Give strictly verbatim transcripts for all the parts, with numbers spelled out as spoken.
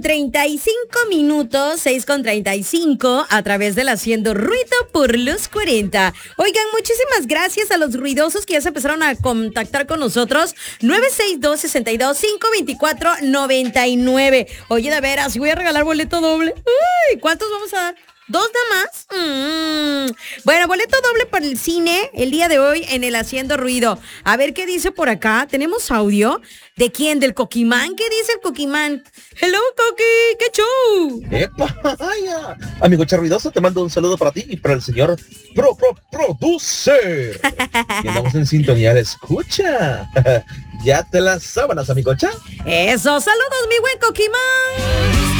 treinta y cinco minutos, seis con treinta y cinco, a través del Haciendo Ruido por los cuarenta. Oigan, muchísimas gracias a los ruidosos que ya se empezaron a contactar con nosotros. nueve seis dos, seis dos, cinco dos cuatro, nueve nueve. Oye, de veras, voy a regalar boleto doble. Uy, ¿cuántos vamos a dar? ¿Dos nada más? Mm. Bueno, boleto doble para el cine el día de hoy en el Haciendo Ruido. A ver qué dice por acá. ¿Tenemos audio? ¿De quién? ¿Del Coquimán? ¿Qué dice el Coquimán? Hello, Coqui, ¡qué show! ¡Epa! ¡Vaya! Amigo Charruidoso, te mando un saludo para ti y para el señor Pro Pro Producer. Y andamos en sintonía de escucha. ¿Ya te las sábanas, amigocha? Eso, saludos, mi buen Coquimán.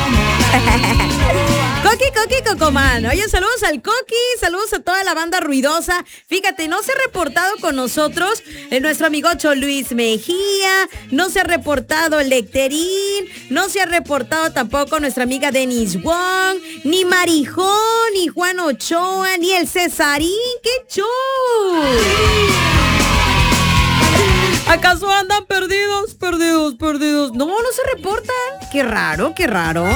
Coqui, Coqui, Cocomán. Oye, saludos al Coqui, saludos a toda la banda ruidosa. Fíjate, no se ha reportado con nosotros eh, nuestro amigocho Luis Mejía, no se ha reportado Lecterín, no se ha reportado tampoco nuestra amiga Denise Wong, ni Marijón, ni Juan Ochoa, ni el Cesarín. ¡Qué show! ¿Acaso andan perdidos, perdidos, perdidos? No, no se reportan. Qué raro, qué raro.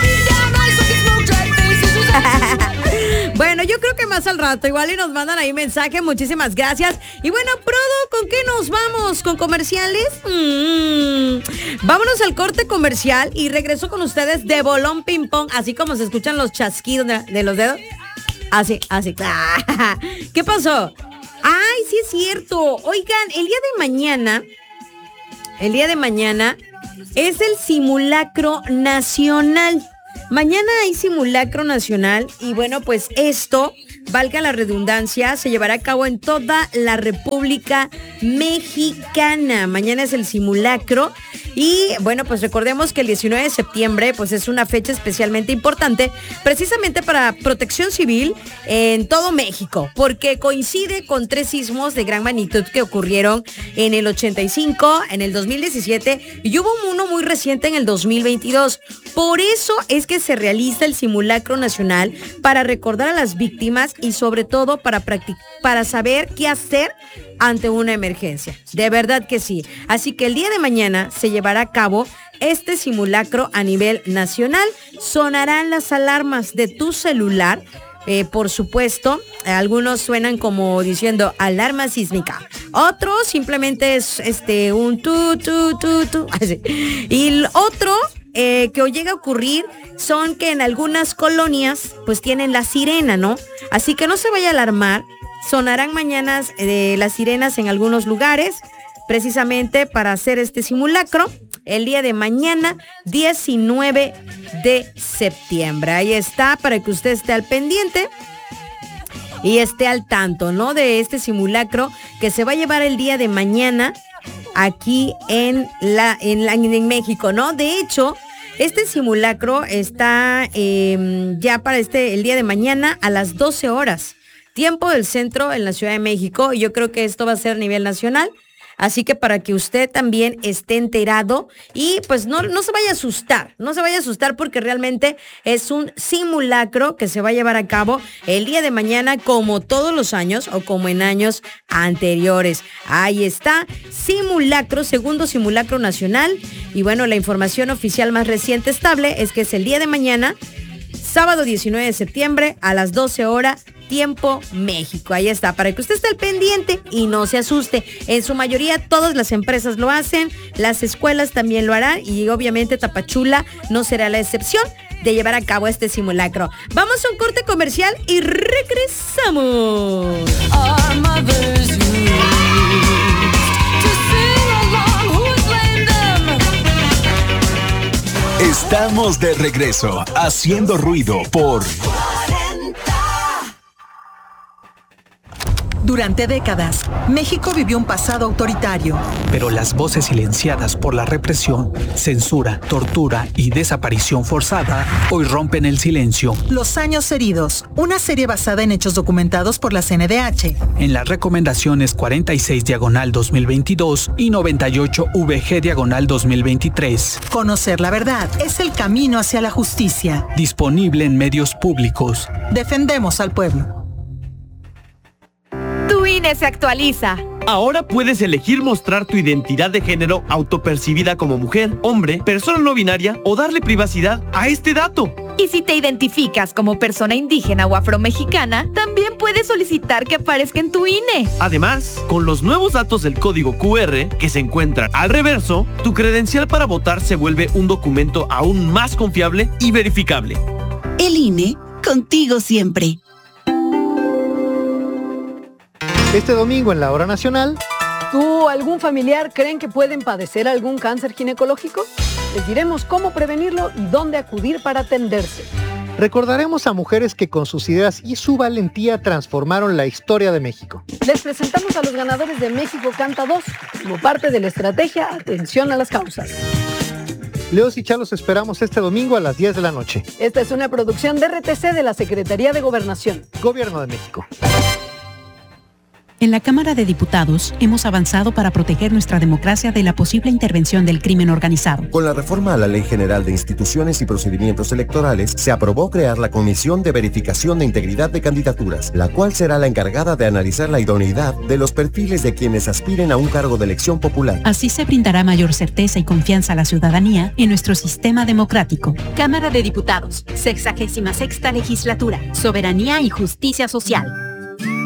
Bueno, yo creo que más al rato igual y nos mandan ahí mensaje. Muchísimas gracias. Y bueno, Prodo, ¿con qué nos vamos? ¿Con comerciales? Mm. Vámonos al corte comercial y regreso con ustedes de bolón ping pong, así como se escuchan los chasquidos de, de los dedos. Así, así. ¿Qué pasó? Ay, sí es cierto. Oigan, el día de mañana, el día de mañana es el simulacro nacional. Mañana hay simulacro nacional y bueno, pues esto, valga la redundancia, se llevará a cabo en toda la República Mexicana. Mañana es el simulacro y bueno, pues recordemos que el diecinueve de septiembre pues es una fecha especialmente importante precisamente para protección civil en todo México, porque coincide con tres sismos de gran magnitud que ocurrieron en el ochenta y cinco, en el dos mil diecisiete y hubo uno muy reciente en el dos mil veintidós. Por eso es que se realiza el simulacro nacional para recordar a las víctimas y sobre todo para practic- para saber qué hacer ante una emergencia. De verdad que sí. Así que el día de mañana se llevará a cabo este simulacro a nivel nacional. Sonarán las alarmas de tu celular. Eh, por supuesto, algunos suenan como diciendo alarma sísmica. Otros simplemente es este un tu, tu, tu, tu. Así. Y el otro eh, que llega a ocurrir son que en algunas colonias pues tienen la sirena, ¿no? Así que no se vaya a alarmar. Sonarán mañanas eh, las sirenas en algunos lugares, precisamente para hacer este simulacro el día de mañana, diecinueve de septiembre. Ahí está, para que usted esté al pendiente y esté al tanto, ¿no? De este simulacro que se va a llevar el día de mañana aquí en la en, la, en México, ¿no? De hecho, este simulacro está eh, ya para este el día de mañana a las doce horas, tiempo del centro en la Ciudad de México, y yo creo que esto va a ser a nivel nacional. Así que para que usted también esté enterado y pues no, no se vaya a asustar, no se vaya a asustar porque realmente es un simulacro que se va a llevar a cabo el día de mañana como todos los años o como en años anteriores. Ahí está, simulacro, segundo simulacro nacional. Y bueno, la información oficial más reciente estable es que es el día de mañana, sábado diecinueve de septiembre a las doce horas, tiempo México. Ahí está, para que usted esté al pendiente y no se asuste. En su mayoría todas las empresas lo hacen, las escuelas también lo harán y obviamente Tapachula no será la excepción de llevar a cabo este simulacro. Vamos a un corte comercial y regresamos. Estamos de regreso, haciendo ruido por Durante décadas, México vivió un pasado autoritario. Pero las voces silenciadas por la represión, censura, tortura y desaparición forzada hoy rompen el silencio. Los años heridos, una serie basada en hechos documentados por la C N D H. En las recomendaciones cuarenta y seis diagonal dos mil veintidós y noventa y ocho V G diagonal dos mil veintitrés. Conocer la verdad es el camino hacia la justicia. Disponible en medios públicos. Defendemos al pueblo. Tu I N E se actualiza. Ahora puedes elegir mostrar tu identidad de género autopercibida como mujer, hombre, persona no binaria o darle privacidad a este dato. Y si te identificas como persona indígena o afromexicana, también puedes solicitar que aparezca en tu I N E. Además, con los nuevos datos del código Q R que se encuentran al reverso, tu credencial para votar se vuelve un documento aún más confiable y verificable. El I N E, contigo siempre. Este domingo en la Hora Nacional. ¿Tú o algún familiar creen que pueden padecer algún cáncer ginecológico? Les diremos cómo prevenirlo y dónde acudir para atenderse. Recordaremos a mujeres que con sus ideas y su valentía transformaron la historia de México. Les presentamos a los ganadores de México Canta dos, como parte de la estrategia Atención a las Causas. Leos y Chalos esperamos este domingo a las diez de la noche. Esta es una producción de R T C de la Secretaría de Gobernación. Gobierno de México. En la Cámara de Diputados hemos avanzado para proteger nuestra democracia de la posible intervención del crimen organizado. Con la reforma a la Ley General de Instituciones y Procedimientos Electorales, se aprobó crear la Comisión de Verificación de Integridad de Candidaturas, la cual será la encargada de analizar la idoneidad de los perfiles de quienes aspiren a un cargo de elección popular. Así se brindará mayor certeza y confianza a la ciudadanía en nuestro sistema democrático. Cámara de Diputados, sexagésima sexta legislatura, Soberanía y Justicia Social.